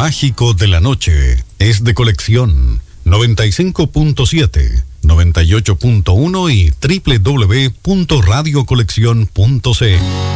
mágico de la noche es de Colección 95.7, 98.1 y www.radiocolección.cl.